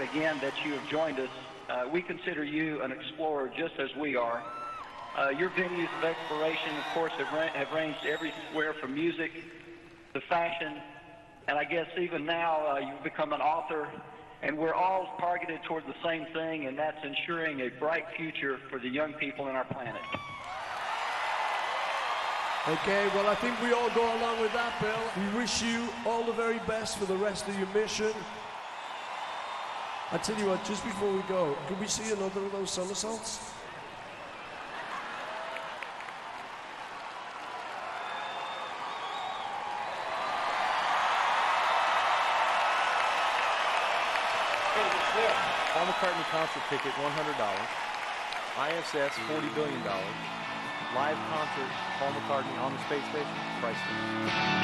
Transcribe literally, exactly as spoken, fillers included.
again that you have joined us. Uh, we consider you an explorer just as we are. Uh, your venues of exploration, of course, have, ra have ranged everywhere from music to fashion, and I guess even now uh, you've become an author, and we're all targeted toward the same thing, and that's ensuring a bright future for the young people in our planet. Okay, well, I think we all go along with that, Bill. We wish you all the very best for the rest of your mission. I tell you what, just before we go, can we see another of those somersaults? Paul McCartney concert ticket, one hundred dollars. I S S, forty billion dollars. Live concert, Paul McCartney on the space station, priceless.